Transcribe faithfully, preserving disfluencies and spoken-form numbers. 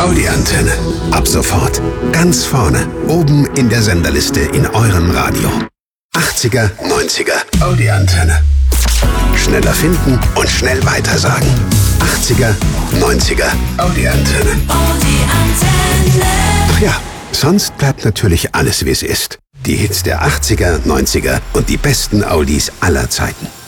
Audi-Antenne. Ab sofort ganz vorne, oben in der Senderliste in eurem Radio. achtziger, neunziger Audi-Antenne. Schneller finden und schnell weitersagen. achtziger, neunziger Audi-Antenne. Audi-Antenne. Ach ja, sonst bleibt natürlich alles, wie es ist. Die Hits der achtziger, neunziger und die besten Audis aller Zeiten.